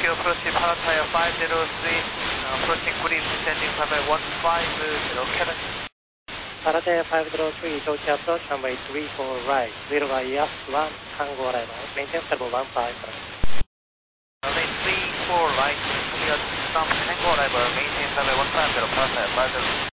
approaching Parataya 503, approaching green, descending runway 150, cabin. Parataya 503, Tokyo approach, runway 34 right, 0 IEF 1, Tango arrival, maintain level 15 right. Runway 34 right, clear to some Tango arrival, maintain runway 150, Parataya 503.